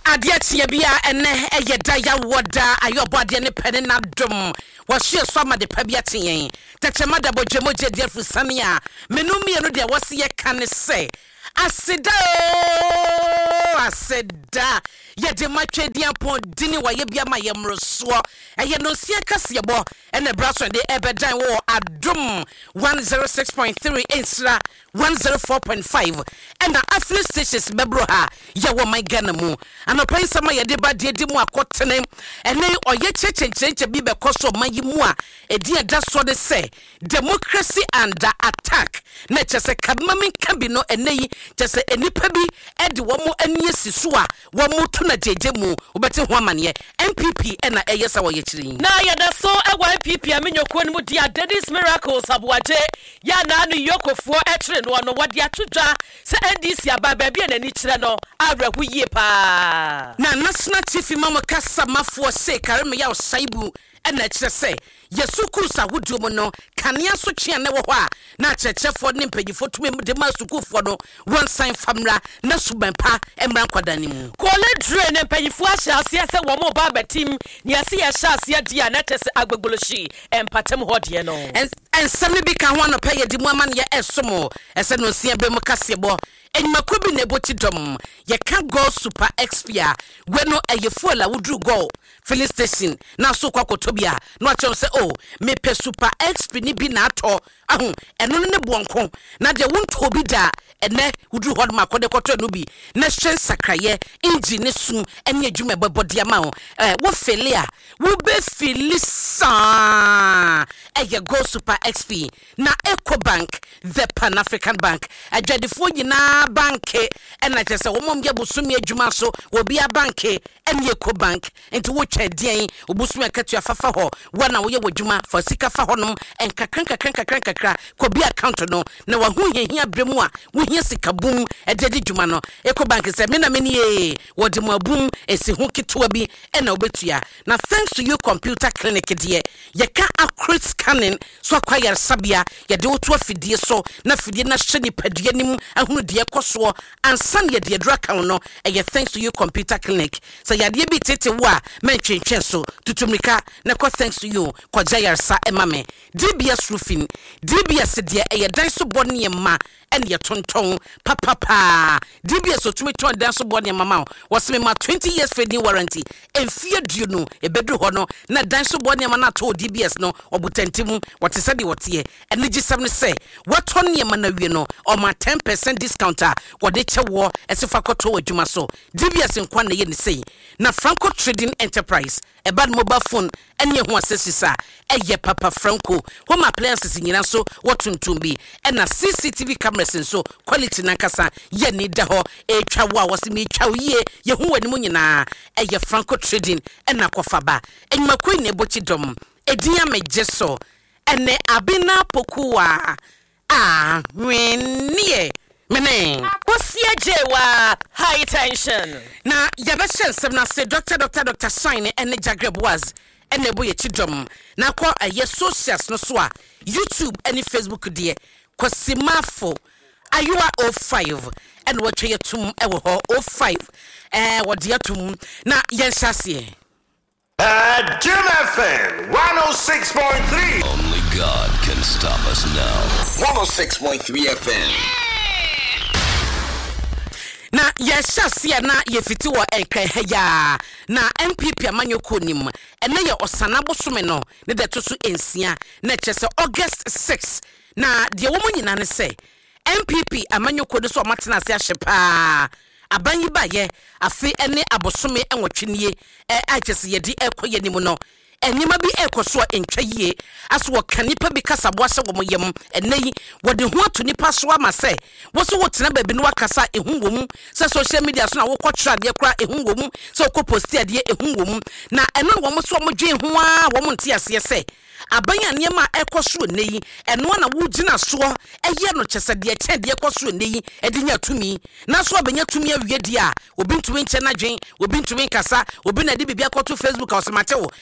adia tia bia ene eyeda ya woda ayobode ne pene na dom wahye so ma de pa bia tien tetema da bojemogye de afusane a menumi eno de wose ye kan se aseda ye de matwedi apon dini wa ye bia ma ye mroso eye no sia kase bo ene braso de ebedan wo adom 106.3 insra 104.5 and the affiliate stations bebro ha ya wo my Ghana mu anopai sama ye de ba de mu akotene ene oye chechenchenche bi be koso mayi mu a edi eda so de say democracy under attack na chese kadmami kan bi no ene yi chese enipa bi edi wo mu anie siso a wo mu to na jeje mu obeti ho amane MPP ena eyesa wo ye chiri na ya da so ewa MPP amenyoko ni mu dia Daddy's Miracles abuaje ya na anu yokofo etire no no wode atodwa se NDC aba ba bia na ni kire no awrahu yie pa na national chief imam kasa mafo se kareme ya osaibu ena kire se yesuku sahudu no kanea so twe ne wo ho a na chechefo ne mpagifo tumi de ma sukufo no one sign famra na subanpa emran kwadani mu kole dre ne mpagifo ahyase se wo mo ba batim ne ase ya hyase dia na tese agbogboloshi empatem hodie no ensem bi ka ho no pa ye di mu amane ye esomo ese no sia be mu kasebo enyimakobi ne boti dom ye ka go super expia we no eyefo la wudru go filling station na so kwakotobia no achem se oh me pe super exp ni bi na ato ahu eno ne bonko na de wonto bi da ene wudru hod makode koto no bi na hwen sakraye engine su ene adwuma bebode ama ho wo felia wo be filisa eye go super exp na Ecobank the Pan African Bank adwadefo nyina banke ena chese wo mom ye busumi adwuma so wo bia banke ene Ecobank enti wo twedien obusumi akatu afafa ho wana wo ye wodwuma for sika fa honom enkakran ko bi account no na wa hu hia bremu a wo hia sika bum ededi dwuma no Ecobank se me na me nie wo de mabum esi hu kitwa bi ena obetua na thanks to you computer clinic die ye ka accurate scanning so akwayar sabia ye de woto afidie so na fidie na hye ni padua nim ahunu de ekoso ansan ye de draka no eye thanks to you computer clinic so ya de bi tete wo a mentwentwen so tutumika na ko thanks to you ko jayar sa emame DBS roofing DBS de eye dan so bone ma and ye tonton papa DBS otumi ton dan so bone mama was me ma 20 years feeding warranty enfie du no ebedu ho no na dan so bone ma na to DBS no obutantimu wate sade wote energy 7 say what on ye ma na wie no o ma 10% discount a wode chewo esifa koto adwuma so DBS nkwa na ye ni sei na Franco Trading Enterprise a bad mobile phone and ye ho asesisa eye papa Franco home appliances nyina so wotuntumbi and na CCTV cameras so quality nankasa ye ni da ho e twa wo a wose twa ye ye hu wani mu nyina eye Franco Trading and na kofaba enyimakoi ne bochi dom edinya mejeso ene abina pokuwa wenie mene osia jewa high tension na yabeshe semna se Dr. Shine ene Jagreboaz ene boye chidom na kwa aye socials no so a YouTube ene Facebook die kwasimafo ayua 05 and what ye tum ewo ho 05 what ye tum na yenshase Jim FM 106.3. Only God can stop us now. 106.3 FM. Na yeshase na yefiti wo enkaheya na MPP amanyoko nim ene ye osana bosome no ne de to so ensia na chese August 6 na de wo munyina ne se MPP amanyoko de so matena ase ahyepa abanyi ba ye afi ene abosome enwotwenie achese ye di ekoye nim no enyima bi ekoso entwa yie aso wo kanipa bi kasa boase wo moyem eneyi wode ho ato nipa so ama se wo so wotena ba bi no wakasa ehun wo mu se social media so na wo kwotwa de kra ehun wo mu se wo post ade ehun wo mu na eno wo mo so mo dwen ho a wo mo nte ase se abanya niema ekoso neyi eno na wo gina so eye no chese de che de ekoso neyi edinya tumi na so abanya tumi awie di a obi ntuwe nche na dwen obi ntuwe kasa obi na de bibia koto Facebook osematewo obi na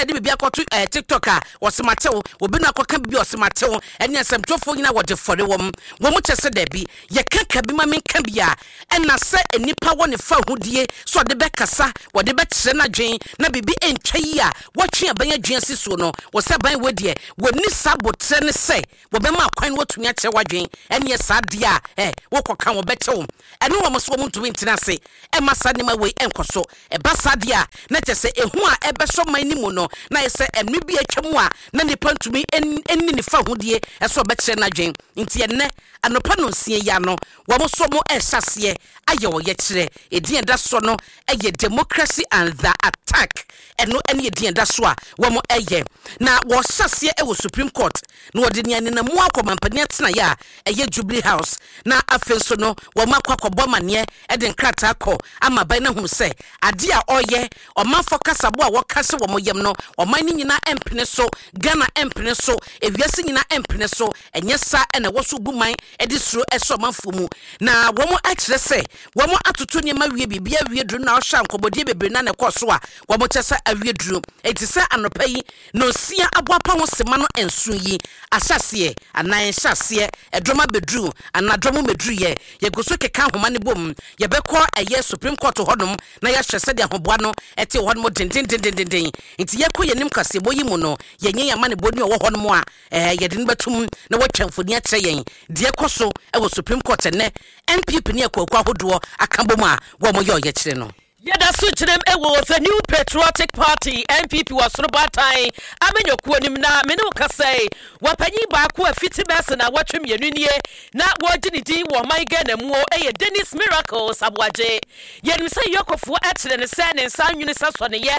de bibia koto TikTok a osematew obi na akoka bibia osematew ene asamtofo nyina wode fore wom chese da bi ye kaka bi ma menka bia ena se enipa woni fa hudie so de be kasa wode be kire na dwen na bibi entwa yi a wotwe aban adwen sisuo no wo se ban wodie woni sabotre ne se wo be ma kwan wotumi akye wadwen ene sade a wo koka wo betew ene wo mo so wo ntumi ntina se e masade ma we enkoso e basade a na chese ehu a ebe so man ni mu no na ye se enu bi atwam a na nipa ntumi enni ne fa hudie so be kire na dwen nti ene anopa no nsie ya no wo mo so mo ehsase aye wo ye kire edin da so no eye democracy and the attack eno ene edin da so a wo mo eye na wo sase e wo Supreme Court no wo de nyane na mu akomampani atena ya eye Jubilee House na afenso no wo makwakobo mane e de nkrata akọ ama ban na hu se ade a oye o manfo kasabo a wo kase wo mo yem no o man ni nyina empene so Ghana empene so ewiase nyina empene so enye sa ene wo so buman e de suro e so manfo mu na wo mo akire se wo mo atoto nyema wie bibia wie duru na o hwa nkobodie bebre na ne koso a wo mo kyesa awie duru etise anopa yi no sia aboapa ho sema no ensu yi asase anan hyase edroma bedru anadromo medru ye goso keka homa ne bom ye bekọ eye Supreme Court hodom na ya hyese de ahoboa no ete hodom den nti ye kọ yenim kase boyi mu no ye nye yama ne boni wo hodom a ye de betum na watwamfoni akye yen de koso e wo Supreme Court ne NPP ne akwa hodo akambom a wo mo ye kire no Yada suchirem ewo the New Patriotic Party NPP was robatai amenyokuo nim na me no kasai wapanyi ba ko afiti bese na watwem yenunie na wogini din wo man Ghana mu eye Dennis Miracles abwaje yenim se yokofo akyere ne se ne nsanwene saso ne ye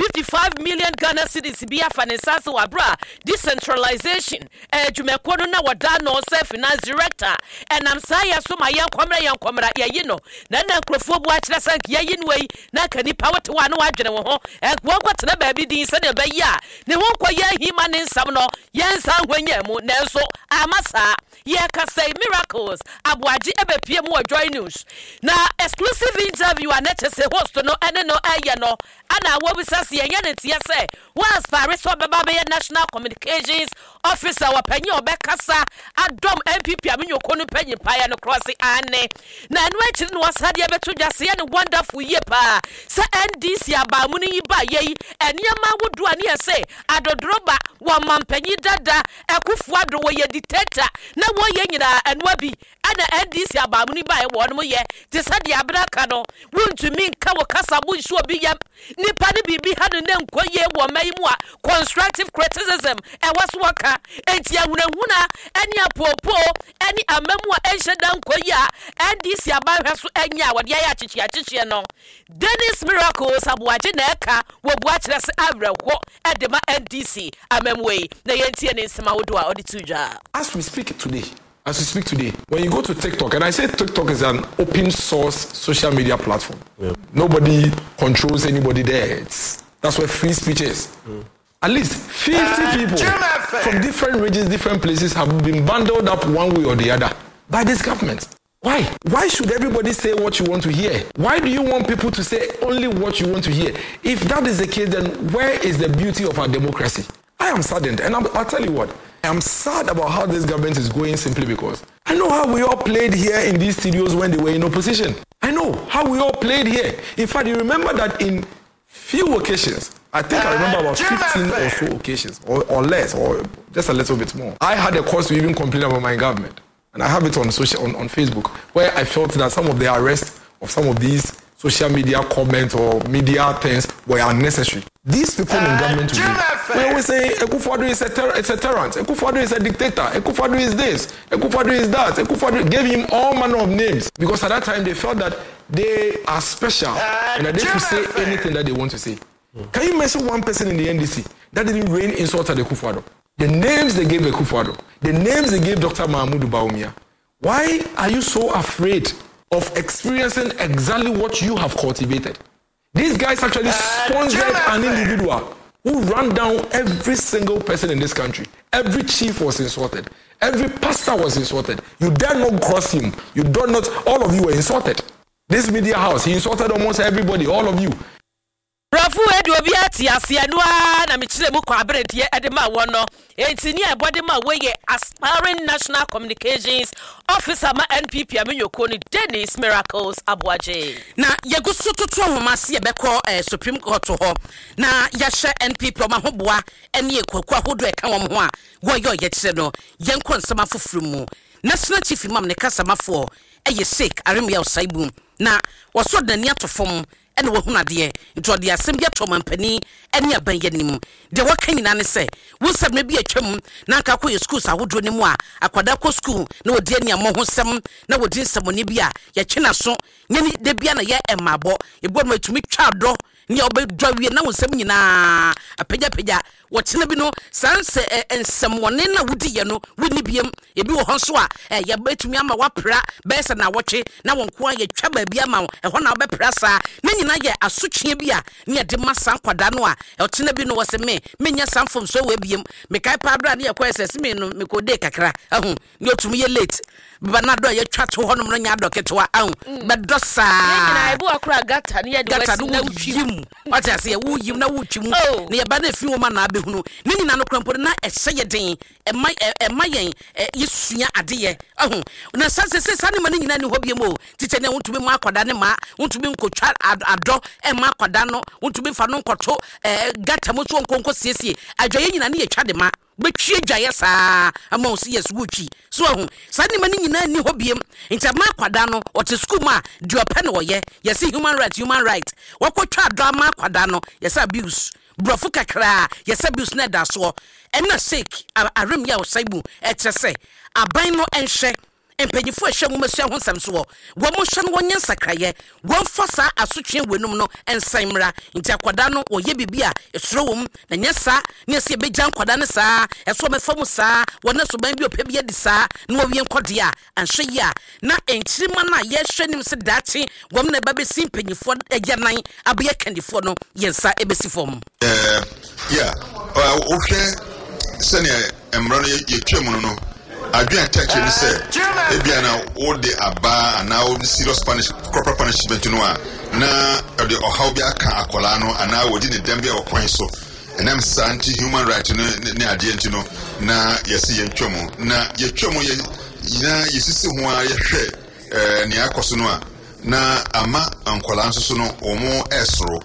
55 million Ghana cedis bia fa ne sase wabra decentralization dwumako no na wada no se finance director enam sa ya so ma yankomra ye no na nkrofo bu akyere sank ye yin na kani power to one wadwene wo ho gwakotena baabi din se ne bayi a ne ho koye hima ne nsam no yensa hwanya mu nanso amasa ye kasai Miracles abwaji ebepie mu Joy News na exclusive interview anete se host no ene no aye no ana wo bisase ye ne tie se was Paris obeba be National Communications Officer wapanyi obekasa adom MPP amenyoko no panyi paya no cross ane na enu akiri no wasade beto dwase ye ne wonderful ye pa se NDC abamu ni yiba ye eniyama wodu ani ese adodroba wo mampanyi dada ekufu adro wo ye dictator na wo ye nyina enu abi ana NDC abamu ni ba ye wo no ye te sade abraka no wontumi nka wo kasa bu nsu obi yam nipa ne bibi ha ne nkoye wo mai mu a constructive criticism e waso waka enti ahunahuna eni apopo eni amamu a enhyeda nkoye a NDC abahwe so enya wode ya achichi no Dennis Miracles abwaje na eka wo bua kire se awrehwo edema NDC amamwe na yentie ne nsema wodo a oditudwa. As we speak today, when you go to TikTok, and I say TikTok is an open source social media platform. Yeah. Nobody controls anybody there. That's where free speech is. At least 50 people from different regions, different places have been bundled up one way or the other by this government. Why? Why should everybody say what you want to hear? Why do you want people to say only what you want to hear? If that is the case, then where is the beauty of our democracy? I am saddened, and I'll tell you what. I am sad about how this government is going simply because I know how we all played here in these studios when they were in opposition. I know how we all played here. In fact, you remember that in few occasions, I think I remember about 15 or so occasions, or less, or just a little bit more. I had a cause to even complain about my government. And I have it on Facebook, where I felt that some of the arrests of some of these social media comments or media things were unnecessary. These people in government today, we always say Akufo-Addo is a tyrant, Akufo-Addo is a dictator, Akufo-Addo is this, Akufo-Addo is that, Akufo-Addo gave him all manner of names because at that time they felt that they are special and that they could say anything that they want to say. Can you mention one person in the NDC that didn't rain insult at Akufo-Addo? The names they gave Akufo-Addo, the names they gave Dr. Mahmoud Bawumia. Why are you so afraid of experiencing exactly what you have cultivated? These guys actually sponsored an individual who ran down every single person in this country. Every chief was insulted. Every pastor was insulted. You dare not cross him. You dare not, all of you were insulted. This media house, he insulted almost everybody, all of you. Rafu edu obi ati ase anoa na mechire mu kwa abrede ede ma wono entini ebode ma weye aspiring national communications officer ma NPP amenyoko ni Dennis Miracles Abuaje na yegusu tutu ahomase yebekọ Supreme Court ho na yahye NPP ma hoboa ene ekwaku ahodo eka wom ho a woyo ye kire no yenko nsema fofuru mu national chief imam ne kasamafo eye Sheikh Aremia Osaibu na woso dani atofom ene wo hunade nto de asem bia tomampani ene abanyanim de waka nyina ne se wo sab na bia twam na anka ko ye schools ahodo ne mu a akwada ko school na wodi ani amho sem na wodi nsem ne bia ye twena so nyani de bia na ye emabo ebo no atumi twa do ne obedwa wie na wo sem nyina apagya wotena bi no sanse ensem wone na wodi ye no woni biem ebi wo honso a ye betumi ama wapra besa na wotwe na wonko ye twa ba bia ma ho na obepra sa na nyina ye asotwe bia ne de masa kwada no a wotena bi no wo se menya samfom so we biem me kai pa bra ne ye kwese me no me ko de kakra ahu ne otumi ye late bana do ye twa to ho no nya doketwa ahu be dosa nyina ebu akura gata ne ye de wesi na wutwim wata se ye wuyim na wutwim ne ye ba na fi wo ma na abehunu ne nyina no krampo na ehye ye den ema yen yesua adeye ahu na sase sane ma ne nyina ne hobiem o tite ne wontumi mu akwada ne ma wontumi nkotwa ado ema akwada no wontumi fa no nkoto gata mo so nkonko siesie adwaye nyina ne ye twa de ma betwie dwaye saa ama osi yes wutwi so ahu sane ma ne nyina ni hobiem nta ma akwada no ote school ma de open wo ye yes human right wakotwa ado ama akwada no yes abuse brofu kakra yes abuse na da so ena Sheikh Aremia Osaibu etese aban no enhwe empanyifo ehwe mu masua ho samso wo mo hwe no wonye sakraye won fasa asotwe wenum no ensanmra nti akwada no wo ye bibia esoro wom na nyesa ne se beja akwada ne saa eso mefamu saa wona so ban bi opebia di saa na wo wie nkode a anhwe ya na enchirima na ye hwe nim se dachi wom na ba besi empanyifo egenan abaye kandifo no yensa ebesi fom o hwe sene emro no ye twemu no adwen attention ni say ebia na all the aba and now serious corporal punishment no a na the how be aka akola no ana wodi ne dem bia okwan so enam santi human right no ne ade enti no na yesi yentwemu na yetwemu ye ina yesisi ho a yehwe ne akoso no a na ama ankola nso so no omo esoro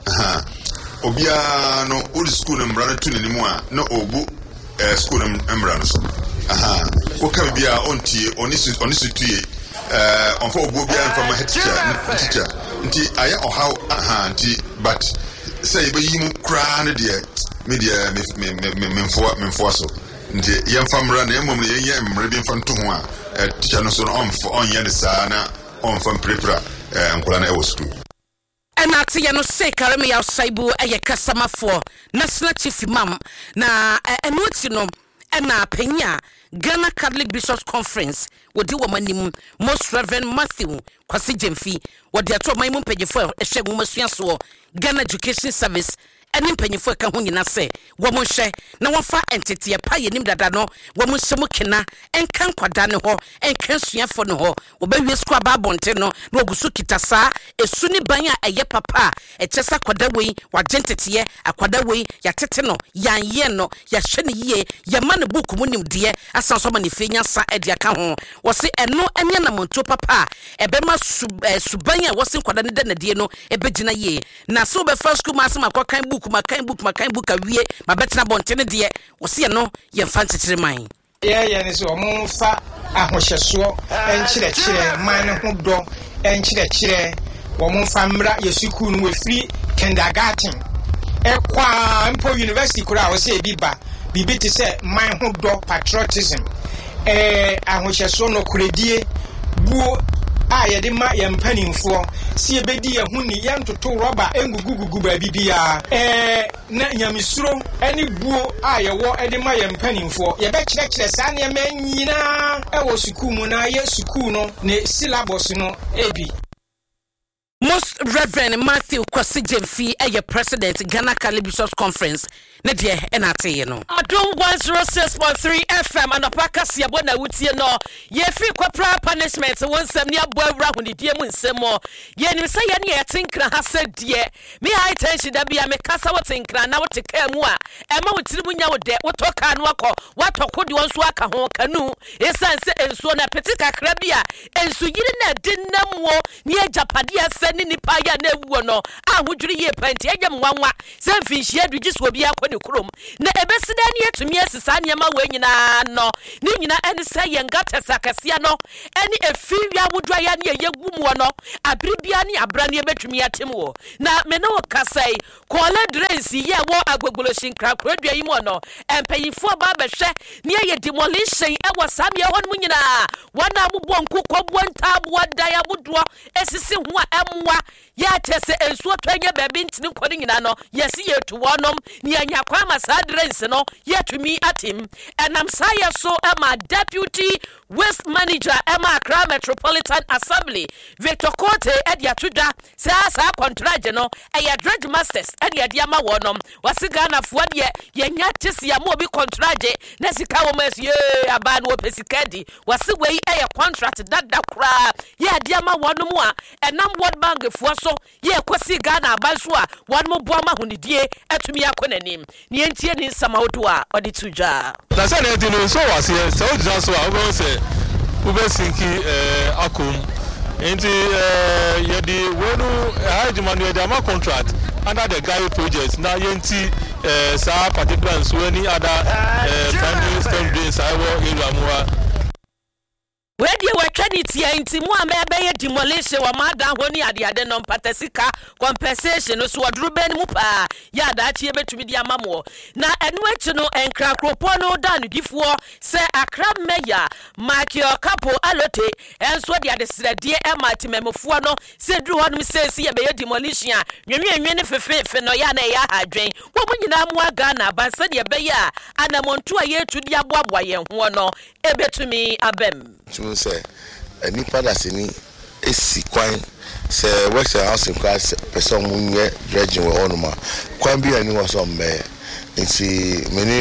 obia no old school no mbrana tu ne mu a na obu school no mbrana so Oka bia ontie onisi tuye onfo obo bia from my teacher nti aya ohaw nti but say be yimu kra ne de media memfo so nti yemfamra na emom ne yenye emre bi mfanto ho a teacher no so onye ne saa na onfam prepara ankola na e was school ena tie no Sheikh Aremia Osaibu eye kasamafo national chief imam na enuti no ena penya Ghana Catholic Bishops Conference wodi womanim Most Reverend Matthew Kwasi Jemfi wodi ato maimu pejefo ehwe mumasuaso Ghana Education Service eni mpanyefo ka ho nyina se womo hwe na wofa entete pa yenim dada no womo semu kena enkan kwada ne ho enkan suafo ne ho obawie school babonte no na ogusu kitasa esu ni ban a eye papa echesa kwada wei wagentete akwada wei yatete no yanye no ya hwe ne yie ya ma ne book mu nimde asanso ma ne fenya sa ede aka ho wo se eno enya na monto papa ebema suban a wo se kwada ne da na die no ebegina yie na so be first school masema kwakan book makan book awie mabetena bontene de wo se no ye mfa ntetere man ye ne so mo fa ahohyeso enkyerɛkyerɛ man ne ho dɔ enkyerɛkyerɛ wo mo fa mra yesuku no we free kindergarten ekwa mpo university kura wo se biba bibi te se man ho dɔ patriotism ahohyeso no kuredie buo a yede ma yempanimfo si ebedi ehuni yentoto roba engugugugu ba bibia na nyamisuro eni buo a yewo ede ma yempanimfo ye be kyerɛkyerɛ saa ne ma nyina ewo sukuu mu na ye sukuu no ne syllabus no ebi Most Reverend Matthew Kwasi-Jemfi your president Ghana Kali Bishops Conference ne de enate ye no Adom 106.3 FM anapaka siabo na wutie no ye fi corporal punishment wonsam ne abo awura honidie mu nsemo ye nim say ye ne yetinkra ha sadie me high tension da bia me kasa wotinkra na woteka mu a ema wotiri mu nya wode wotoka no akọ watoko de wonso aka ho kanu esan se ensuo na petika kra bia ensu yiri na dinam wo ne ajapade asani nipa ya na ewuo no ahudwiri ye panti agam wanwa se mfinhie adugiso obi akọ kurom na ebesida ne etumi asisa nyama we nyina no ne nyina ene se yenga tesakasia no ene efiwia wodwa ya ne yegum wo no abribia ne abra ne betumi atem wo na me no kasai kole dresi ye wo agbogbolosin krakrodua yi mo no empayifo ba behwe ne ye demolition e wo samye hon mu nyina wana mubọ nkokobọ ntabo da ya bodo esisi ho emwa ya tese ensuo twenye bebe ntini kwani nyina no yesi yetu wonom ne anya kwa masadrense no yetumi atim enam saye so ama deputy waste manager Emma Accra Metropolitan Assembly Victor Cote edia tuda sa contract no eya dredge masters edia diama wonom wasiga na fuade yenya tesi ya mo bi contract na sika wo mes ye aba no pesikadi wasiwe eya contract dada kra ye diama wonom a enam World Bank fuaso ye kwasi Ghana abanso a wonom boama honidie atumi akonanim ne entie ni samawodo a odi tuja na se na dinu so wase se o dira so a wo se ubesinki akom enti yedi wonu hajima no yedi contract under the Gary project na yenti sa particular so any other primary STEM days I wo iramuwa wedi watwaniti enti mu amebe demolition wa madan honi ade no patasika compensation so waduru beni mu pa ya da achie betumi di amamo na enu echi no enkrakropo no da no difuo se Accra Mayor Makio Kapo Alote enso de ade sredie ematimemfuo no se duru hono se si ye be demolition a nwenwe ne fefe no ya na ya hadwen wo munyina mu aga na banse de be ya anamontu a ye tudi aboabo ye ho no ebetumi abem say nipa da seni esi kwan say works house in class person munye dredging we onuma kwan bi ani was on me nti meni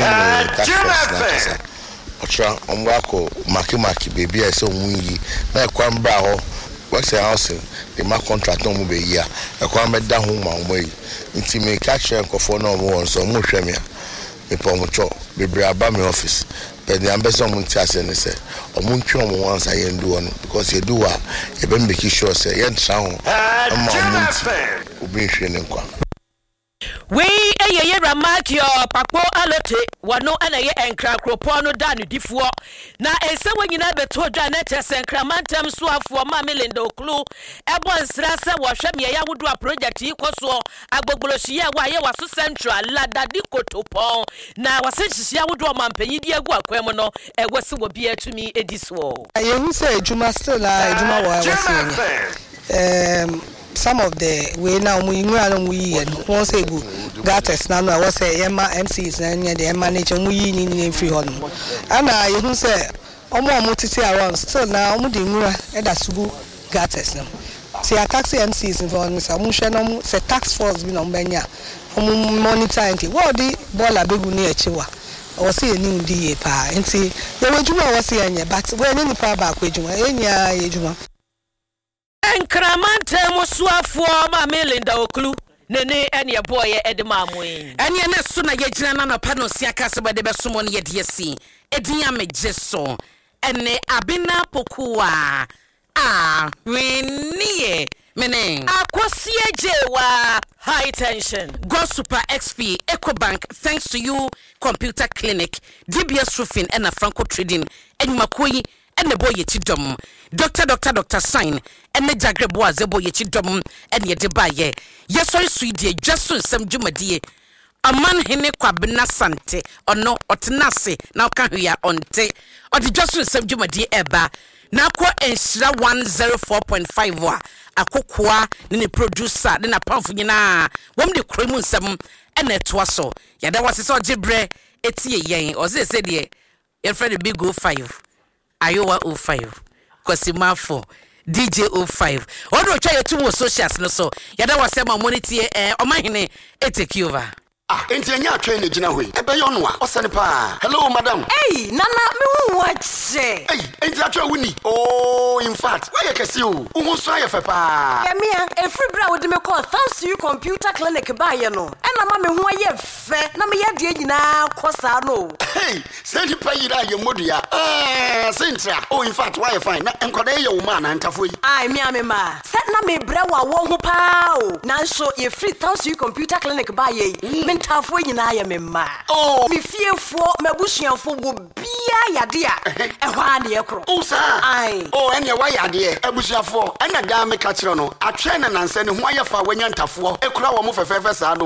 tax otra omwako maki baby I say munyi na kwan bra ho works house the ma contract no mu be ya e kwan me da ho ma omai nti me catch nkofo no mo won so mo hwɛ me me pomocho bebre aba me office but the ambassador munti asene say omuntwe omo wansa yendu ono because yedu a ebe make sure say yentra ho ama omunti obi hwe ne nkwa we eye Ramakio Papo Alote wano ana ye enkrakropo no da no difuo na ense wanyina beto dwa na tese enkramantem so afo ma Melinda Oklu ebo nsra se wo hwe me ya wodo a project ikoso agbogbolohie wa ye waso central ladadi kotopon na wase hihia wodo mampanyi di agu akwam no ewose wo bia tumi ediso ye hu se ejuma still ejuma wa wase some of the way now we and once go gates now I was say Emma MCs and the manager we in free on and I who say omo titi around still now omo de nwura e da sugu gates now see a taxi MCs involved Mr. Mushano say tax force bi no benya omo monitor nke what the ball abegu na echiwa o say eni ndi ye pa nti ye wejuma o say anya but we ni pa ba kwejuma enya yejuma enkramante musuafo ma Melinda Oklu nene ene boye edemamu ene na so na yegyina na no pa no sia kase bede besomo ne yediesi edin amejeso ene abina pokuwa wenie mene akosie jewa high tension Go Super XP EcoBank thanks to you computer clinic DBS roofing and Franco trading and makoyi and the boy yechidom Dr. Sign and the Jagrebo azebo yechidom and ye debaye yes sorry sweet just so some jumadie a man hene kwabena sante or no otenase now can hear on te or the just so some jumadie eba na kwa ensira 104.5 wa akokwa ne producer ne na pamfo nyina wom de kremu nsem ena etoa so yada wase so gibre etie yen o se de ye friend big go 5 ayowa 05 kwasima 4 DJ05 odo twa yetu wo socials no so yada wasem amonity omahene take over. Enti anya atwe ne gina hoi ebe yo no a osane pa. Hello madam. Hey nana me hu wache. Hey enti atwe wuni. Oh in fact why you kesi o hu so aye fe pa. Ya mia every bra wo de me call thanks to you computer clinic ba ye no na ma me hu aye fe na me ye de nyina kosa no. Hey send pa yira ye modua. Sentra. Oh in fact why you fine na enkoda ye wo ma na ntafo yi. Ai me ma set na me bra wa wo hu pa o na so ye free thanks to you computer clinic ba ye tafo nyina ya memma oh mi fiefo mabusuafo wo bia yade a ehwa na yekro o sa ai oh ene wa yade abusuafo ena ga me ka kire no atwe na nanse ne ho ayefa wanya ntafo ekura wo mo fefefe sa no